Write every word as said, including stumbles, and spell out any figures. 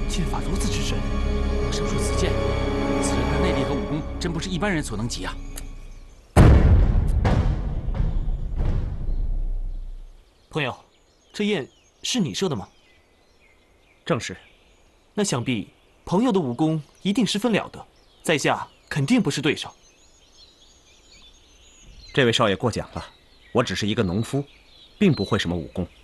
剑法如此之深，我生出此剑，此人的内力和武功真不是一般人所能及啊！ 朋友，这箭是你射的吗？ 正是。 那想必朋友的武功一定十分了得，在下肯定不是对手。 这位少爷过奖了，我只是一个农夫，并不会什么武功。